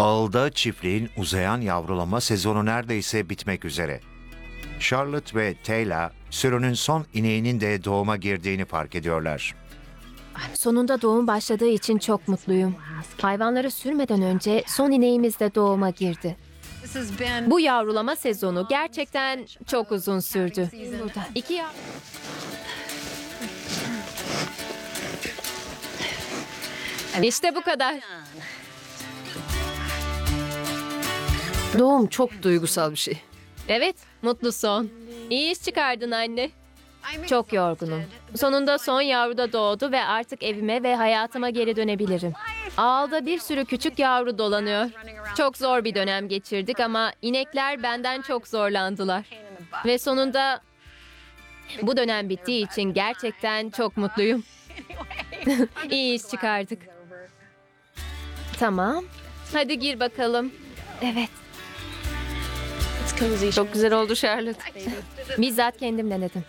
Ağılda çiftliğin uzayan yavrulama sezonu neredeyse bitmek üzere. Charlotte ve Taylor sürünün son ineğinin de doğuma girdiğini fark ediyorlar. Sonunda doğum başladığı için çok mutluyum. Hayvanları sürmeden önce son ineğimiz de doğuma girdi. Bu yavrulama sezonu gerçekten çok uzun sürdü. Burada İşte bu kadar. Doğum çok duygusal bir şey. Evet, mutlu son. İyi iş çıkardın anne. Çok yorgunum. Sonunda son yavru da doğdu ve artık evime ve hayatıma geri dönebilirim. Ağılda bir sürü küçük yavru dolanıyor. Çok zor bir dönem geçirdik ama inekler benden çok zorlandılar. Ve sonunda bu dönem bittiği için gerçekten çok mutluyum. İyi iş çıkardık. Tamam. Hadi gir bakalım. Evet. Çok güzel oldu Charlotte. Bizzat kendim denedim.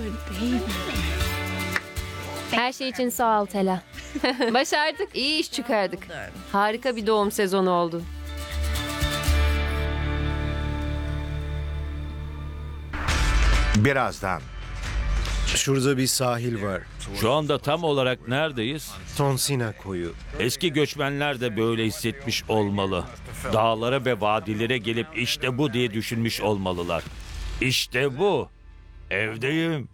Her şey için sağ ol Tela. Başardık. İyi iş çıkardık. Harika bir doğum sezonu oldu. Birazdan Şurada bir sahil var. Şu anda tam olarak neredeyiz? Tonsina koyu. Eski göçmenler de böyle hissetmiş olmalı. Dağlara ve vadilere gelip işte bu diye düşünmüş olmalılar. İşte bu. Evdeyim.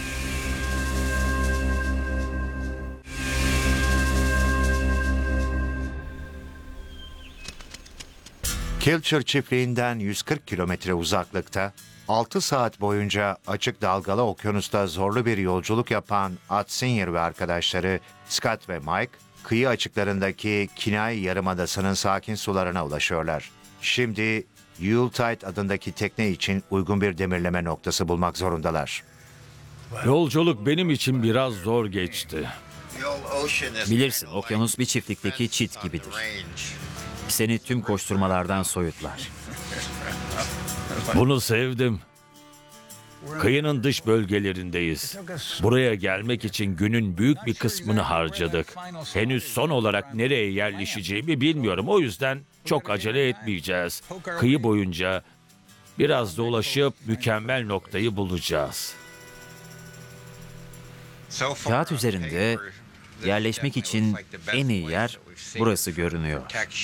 Kilcher çiftliğinden 140 kilometre uzaklıkta 6 saat boyunca açık dalgalı okyanusta zorlu bir yolculuk yapan Ad Senior ve arkadaşları Scott ve Mike, kıyı açıklarındaki Kenai Yarımadası'nın sakin sularına ulaşıyorlar. Şimdi Yuletide adındaki tekne için uygun bir demirleme noktası bulmak zorundalar. Yolculuk benim için biraz zor geçti. Bilirsin, okyanus bir çiftlikteki çit gibidir. Seni tüm koşturmalardan soyutlar. Bunu sevdim. Kıyının dış bölgelerindeyiz. Buraya gelmek için günün büyük bir kısmını harcadık. Henüz son olarak nereye yerleşeceğimi bilmiyorum. O yüzden çok acele etmeyeceğiz. Kıyı boyunca biraz dolaşıp mükemmel noktayı bulacağız. Kağıt üzerinde yerleşmek için en iyi yer burası görünüyor.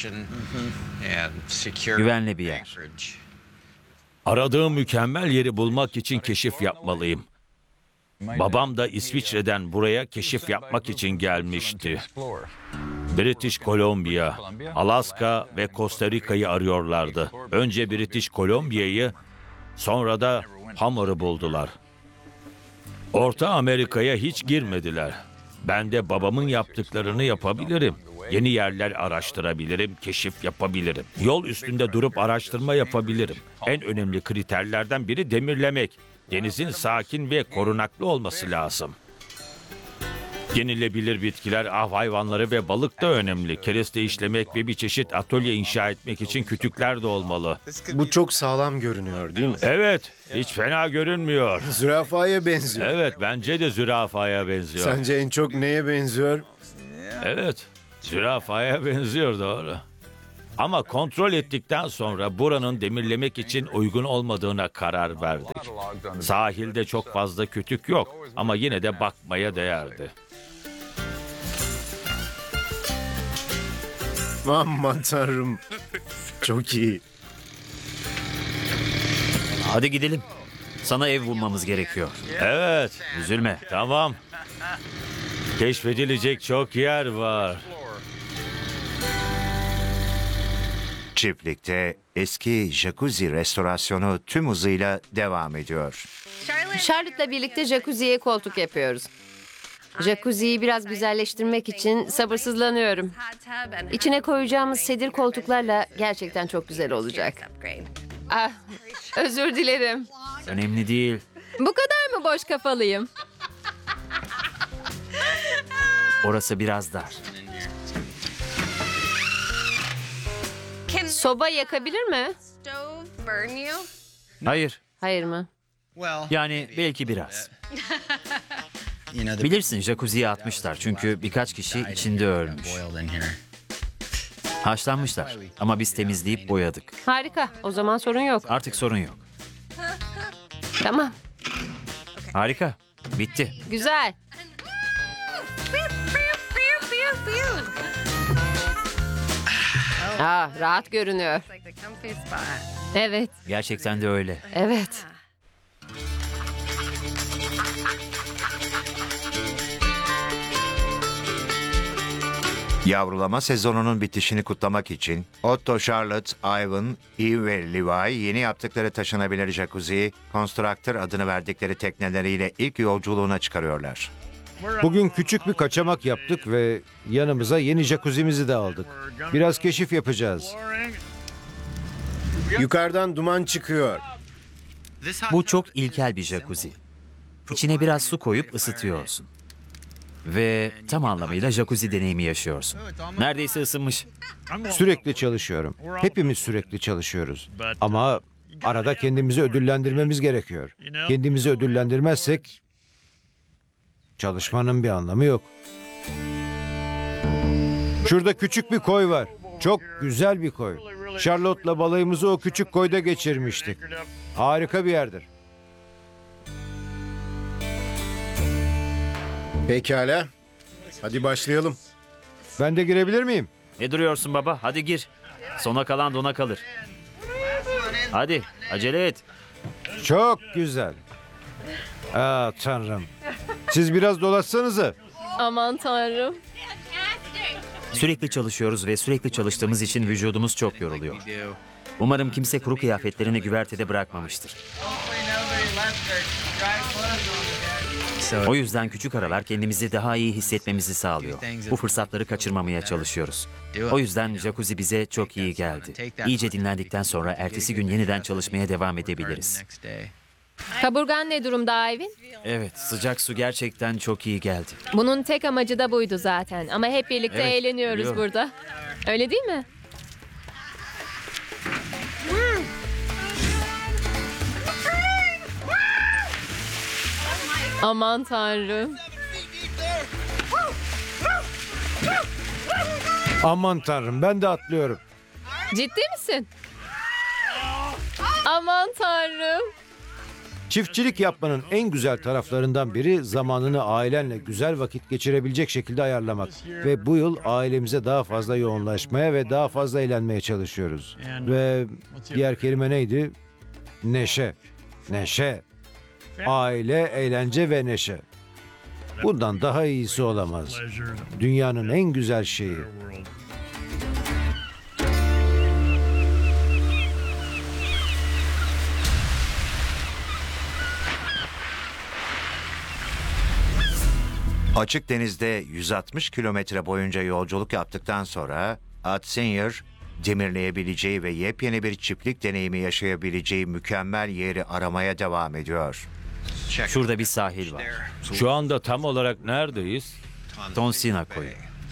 Güvenli bir yer. Aradığım mükemmel yeri bulmak için keşif yapmalıyım. Babam da İsviçre'den buraya keşif yapmak için gelmişti. British Columbia, Alaska ve Costa Rica'yı arıyorlardı. Önce British Columbia'yı, sonra da Hammer'ı buldular. Orta Amerika'ya hiç girmediler. Ben de babamın yaptıklarını yapabilirim. Yeni yerler araştırabilirim, keşif yapabilirim. Yol üstünde durup araştırma yapabilirim. En önemli kriterlerden biri demirlemek. Denizin sakin ve korunaklı olması lazım. Yenilebilir bitkiler, av hayvanları ve balık da önemli. Kereste işlemek ve bir çeşit atölye inşa etmek için kütükler de olmalı. Bu çok sağlam görünüyor değil mi? Evet, hiç fena görünmüyor. Zürafaya benziyor. Evet, bence de zürafaya benziyor. Sence en çok neye benziyor? Evet, zürafaya benziyor, doğru. Ama kontrol ettikten sonra buranın demirlemek için uygun olmadığına karar verdik. Sahilde çok fazla kütük yok ama yine de bakmaya değerdi. Aman tanrım. Çok iyi. Hadi gidelim. Sana ev bulmamız gerekiyor. Evet, Üzülme. tamam. Keşfedilecek çok yer var. Çiftlikte eski jacuzzi restorasyonu tüm hızıyla devam ediyor. Charlotte'la birlikte jacuzziye koltuk yapıyoruz. Jacuzziyi biraz güzelleştirmek için sabırsızlanıyorum. İçine koyacağımız sedir koltuklarla gerçekten çok güzel olacak. Ah, özür dilerim. Önemli değil. Bu kadar mı boş kafalıyım? Orası biraz dar. Soba yakabilir mi? Hayır. Hayır mı? Yani belki biraz. Bilirsin, jacuzziye atmışlar çünkü birkaç kişi içinde ölmüş. Haşlanmışlar ama biz temizleyip boyadık. Harika. O zaman sorun yok. Artık sorun yok. Tamam. Harika. Bitti. Güzel. Rahat görünüyor. Evet. Gerçekten de öyle. Evet. Yavrulama sezonunun bitişini kutlamak için Otto, Charlotte, Ivan, Eve ve Levi yeni yaptıkları taşınabilir jacuzzi, Constructor adını verdikleri tekneleriyle ilk yolculuğuna çıkarıyorlar. Bugün küçük bir kaçamak yaptık ve yanımıza yeni jacuzzi'mizi de aldık. Biraz keşif yapacağız. Yukarıdan duman çıkıyor. Bu çok ilkel bir jacuzzi. İçine biraz su koyup ısıtıyorsun. Ve tam anlamıyla jacuzzi deneyimi yaşıyorsun. Neredeyse ısınmış. Sürekli çalışıyorum. Hepimiz sürekli çalışıyoruz. Ama arada kendimizi ödüllendirmemiz gerekiyor. Kendimizi ödüllendirmezsek çalışmanın bir anlamı yok. Şurada küçük bir koy var. Çok güzel bir koy. Charlotte'la balayımızı o küçük koyda geçirmiştik. Harika bir yerdir. Pekala. Hadi başlayalım. Ben de girebilir miyim? Ne duruyorsun baba? Hadi gir. Sona kalan dona kalır. Hadi acele et. Çok güzel. Tanrım. Siz biraz dolaşsanıza. Aman tanrım. Sürekli çalışıyoruz ve sürekli çalıştığımız için vücudumuz çok yoruluyor. Umarım kimse kuru kıyafetlerini güvertede bırakmamıştır. O yüzden küçük aralar kendimizi daha iyi hissetmemizi sağlıyor. Bu fırsatları kaçırmamaya çalışıyoruz. O yüzden jacuzzi bize çok iyi geldi. İyice dinlendikten sonra ertesi gün yeniden çalışmaya devam edebiliriz. Kaburgan ne durumda Ivan? Evet, sıcak su gerçekten çok iyi geldi. Bunun tek amacı da buydu zaten. Ama hep birlikte Evet, eğleniyoruz biliyorum. burada. Öyle değil mi? Aman tanrım. Aman tanrım, ben de atlıyorum. Ciddi misin? Aman tanrım. Çiftçilik yapmanın en güzel taraflarından biri zamanını ailenle güzel vakit geçirebilecek şekilde ayarlamak. Ve bu yıl ailemize daha fazla yoğunlaşmaya ve daha fazla eğlenmeye çalışıyoruz. Ve diğer kelime neydi? Neşe. Neşe. Aile, eğlence ve neşe. Bundan daha iyisi olamaz. Dünyanın en güzel şeyi. Açık denizde 160 kilometre boyunca yolculuk yaptıktan sonra Atsinger, demirleyebileceği ve yepyeni bir çiftlik deneyimi yaşayabileceği mükemmel yeri aramaya devam ediyor. Şurada bir sahil var. Şu anda tam olarak neredeyiz? Tonsina koyu.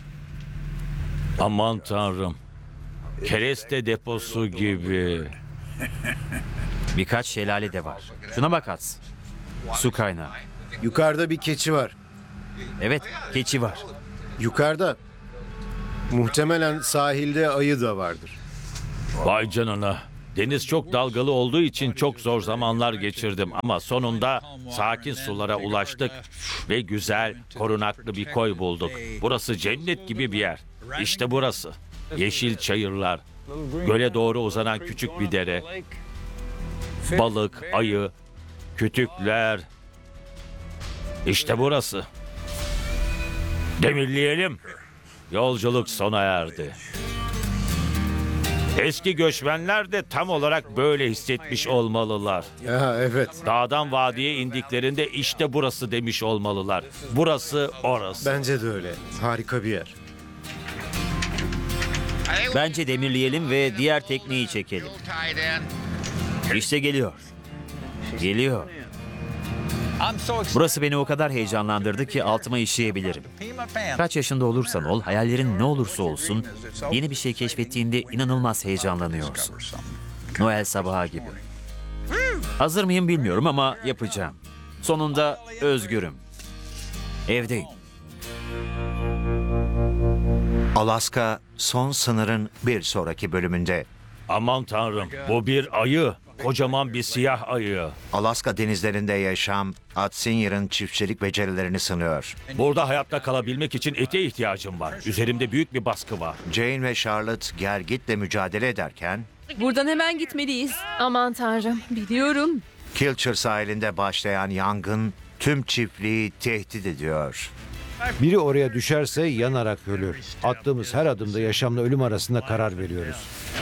Aman tanrım. Kereste deposu gibi. Birkaç şelale de var. Şuna bak Ats. Su kaynağı. Yukarıda bir keçi var. Evet, keçi var. Yukarıda. Muhtemelen sahilde ayı da vardır. Vay canına. Deniz çok dalgalı olduğu için çok zor zamanlar geçirdim ama sonunda sakin sulara ulaştık ve güzel, korunaklı bir koy bulduk. Burası cennet gibi bir yer. İşte burası. Yeşil çayırlar, göle doğru uzanan küçük bir dere, balık, ayı, kütükler. İşte burası. Demirleyelim. Yolculuk sona erdi. Eski göçmenler de tam olarak böyle hissetmiş olmalılar. Evet. Dağdan vadiye indiklerinde işte burası demiş olmalılar. Burası orası. Bence de öyle. Harika bir yer. Bence demirleyelim ve diğer tekneyi çekelim. İşte geliyor. Geliyor. Burası beni o kadar heyecanlandırdı ki altıma işeyebilirim. Kaç yaşında olursan ol, hayallerin ne olursa olsun, yeni bir şey keşfettiğinde inanılmaz heyecanlanıyorsun. Noel sabahı gibi. Hazır mıyım bilmiyorum ama yapacağım. Sonunda özgürüm. Evdeyim. Alaska son sınırın bir sonraki bölümünde. Aman tanrım, bu bir ayı. Kocaman bir siyah ayı. Alaska denizlerinde yaşam Atsinyer'in çiftçilik becerilerini sınıyor. Burada hayatta kalabilmek için ete ihtiyacım var. Üzerimde büyük bir baskı var. Jane ve Charlotte Gergit'le mücadele ederken Buradan hemen gitmeliyiz. Aman tanrım. Biliyorum. Kilcher sahilinde başlayan yangın tüm çiftliği tehdit ediyor. Biri oraya düşerse yanarak ölür. Attığımız her adımda yaşamla ölüm arasında karar veriyoruz.